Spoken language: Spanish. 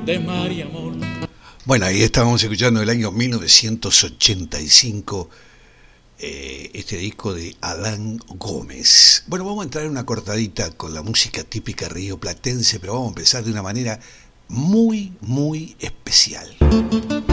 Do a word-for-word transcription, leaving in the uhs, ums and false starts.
de mar y amor. Bueno, ahí estábamos escuchando el año mil novecientos ochenta y cinco, eh, este disco de Adán Gómez. Bueno, vamos a entrar en una cortadita con la música típica rioplatense, pero vamos a empezar de una manera muy, muy especial.